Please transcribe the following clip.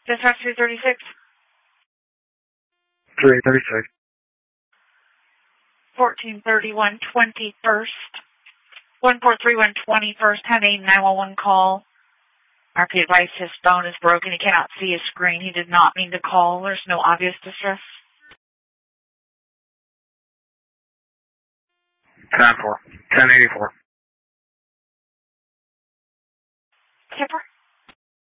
Dispatch 336. 336. 1431 21st. 1431 21st had a 911 call. RP advised his phone is broken. He cannot see his screen. He did not mean to call. There's no obvious distress. 10-4. 1084. Kipper?